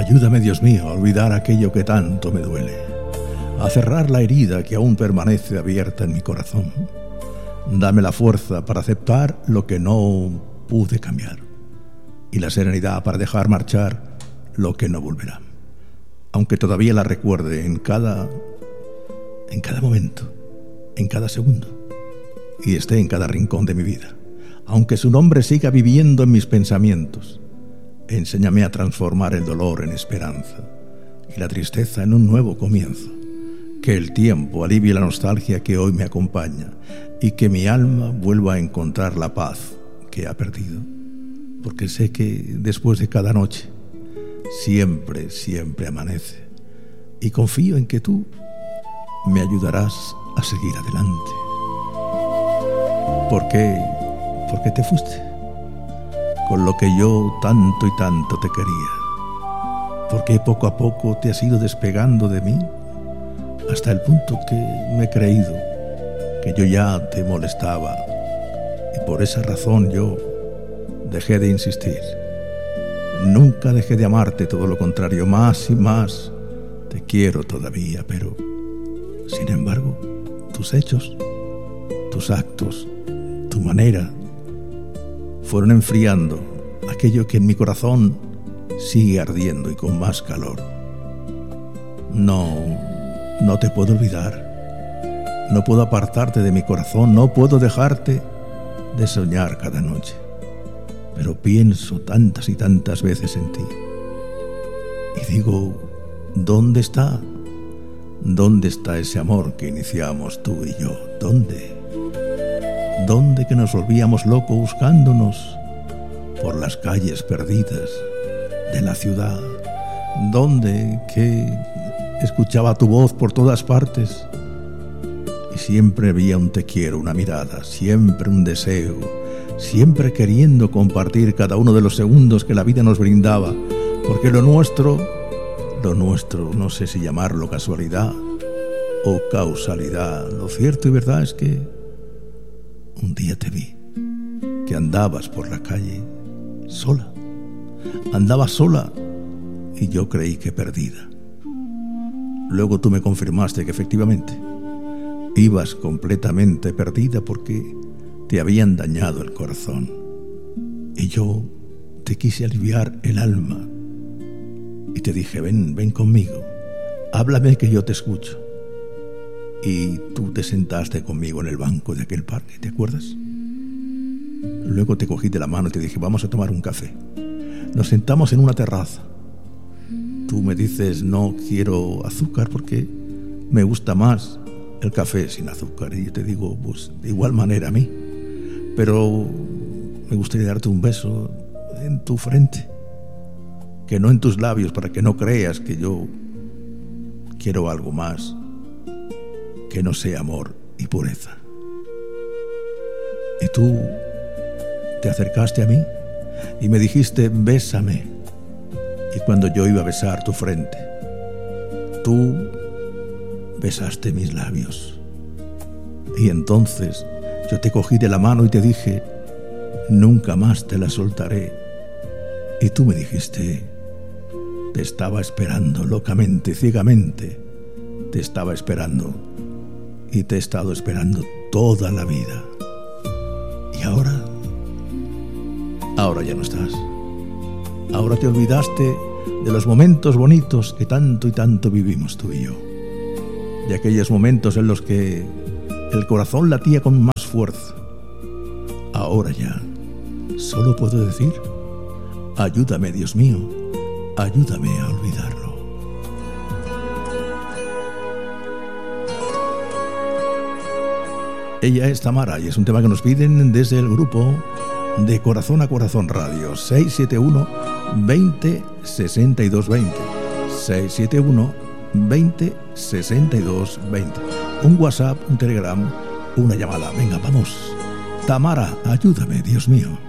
Ayúdame, Dios mío, a olvidar aquello que tanto me duele, a cerrar la herida que aún permanece abierta en mi corazón. Dame la fuerza para aceptar lo que no pude cambiar y la serenidad para dejar marchar lo que no volverá, aunque todavía la recuerde en cada momento, en cada segundo, y esté en cada rincón de mi vida, aunque su nombre siga viviendo en mis pensamientos. Enséñame a transformar el dolor en esperanza y la tristeza en un nuevo comienzo. Que el tiempo alivie la nostalgia que hoy me acompaña y que mi alma vuelva a encontrar la paz que ha perdido. Porque sé que después de cada noche siempre amanece, y confío en que tú me ayudarás a seguir adelante. ¿Por qué te fuiste? Con lo que yo tanto y tanto te quería. ¿Por qué poco a poco te has ido despegando de mí? Hasta el punto que me he creído que yo ya te molestaba, y por esa razón yo dejé de insistir. Nunca dejé de amarte, todo lo contrario, más y más te quiero todavía, pero sin embargo, tus hechos, tus actos, tu manera fueron enfriando aquello que en mi corazón sigue ardiendo y con más calor. No te puedo olvidar, no puedo apartarte de mi corazón, no puedo dejarte de soñar cada noche, pero pienso tantas y tantas veces en ti y digo, ¿dónde está? ¿Dónde está ese amor que iniciamos tú y yo? ¿Dónde que nos volvíamos locos buscándonos por las calles perdidas de la ciudad? ¿Dónde que escuchaba tu voz por todas partes y siempre había un te quiero, una mirada, siempre un deseo, siempre queriendo compartir cada uno de los segundos que la vida nos brindaba? Porque lo nuestro, no sé si llamarlo casualidad o causalidad, lo cierto y verdad es que un día te vi, que andabas por la calle sola. Andabas sola y yo creí que perdida. Luego tú me confirmaste que efectivamente ibas completamente perdida porque te habían dañado el corazón. Y yo te quise aliviar el alma y te dije, ven conmigo, háblame que yo te escucho. Y tú te sentaste conmigo en el banco de aquel parque, ¿te acuerdas? Luego te cogí de la mano y te dije, vamos a tomar un café. Nos sentamos en una terraza. Tú me dices, no quiero azúcar porque me gusta más el café sin azúcar. Y yo te digo, pues de igual manera a mí. Pero me gustaría darte un beso en tu frente, que no en tus labios, para que no creas que yo quiero algo más que no sea amor y pureza. Y tú te acercaste a mí y me dijiste, bésame. Y cuando yo iba a besar tu frente, tú besaste mis labios. Y entonces yo te cogí de la mano y te dije, nunca más te la soltaré. Y tú me dijiste, te estaba esperando locamente, ciegamente, te estaba esperando. Y te he estado esperando toda la vida. Y ahora ya no estás. Ahora te olvidaste de los momentos bonitos que tanto y tanto vivimos tú y yo. De aquellos momentos en los que el corazón latía con más fuerza. Ahora ya solo puedo decir, ayúdame, Dios mío, ayúdame a olvidarlo. Ella es Tamara y es un tema que nos piden desde el grupo de Corazón a Corazón Radio. 671 20 62 20 671 20 62 20. Un WhatsApp, un Telegram, una llamada. Venga, vamos. Tamara, ayúdame, Dios mío.